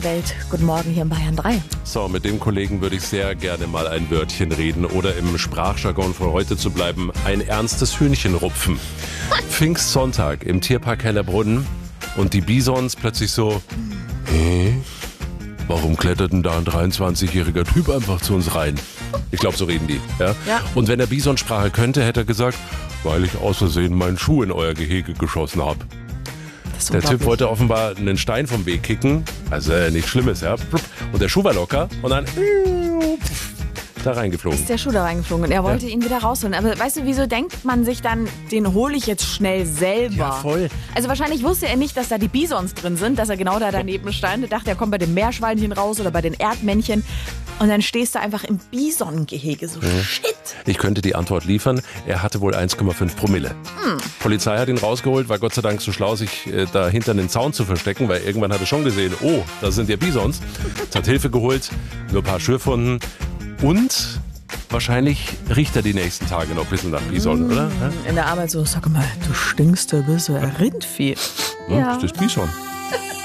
Welt. Guten Morgen hier in Bayern 3. So, mit dem Kollegen würde ich sehr gerne mal ein Wörtchen reden oder im Sprachjargon von heute zu bleiben, ein ernstes Hühnchen rupfen. Pfingstsonntag im Tierpark Hellerbrunn und die Bisons plötzlich so, warum klettert denn da ein 23-jähriger Typ einfach zu uns rein? Ich glaube, so reden die. Ja? Und wenn er Bisonsprache könnte, hätte er gesagt, weil ich aus Versehen meinen Schuh in euer Gehege geschossen habe. Der Typ wollte offenbar einen Stein vom Weg kicken, also nichts Schlimmes, ja. Und der Schuh war locker und dann da reingeflogen. Ist der Schuh da reingeflogen und er wollte ihn wieder rausholen. Aber weißt du, wieso denkt man sich dann, den hole ich jetzt schnell selber? Ja, voll. Also wahrscheinlich wusste er nicht, dass da die Bisons drin sind, dass er genau da daneben stand. Er dachte, er kommt bei den Meerschweinchen raus oder bei den Erdmännchen. Und dann stehst du einfach im Bisongehege. So shit. Ich könnte die Antwort liefern. Er hatte wohl 1,5 Promille. Polizei hat ihn rausgeholt, war Gott sei Dank so schlau, sich da hinter den Zaun zu verstecken, weil irgendwann hat er schon gesehen, oh, da sind ja Bisons. Es hat Hilfe geholt, nur ein paar Schürfwunden. Und wahrscheinlich riecht er die nächsten Tage noch ein bisschen nach Bison, oder? In der Arbeit so, sag mal, du stinkst ein bisschen Rindvieh. Ja. Das ist Bison.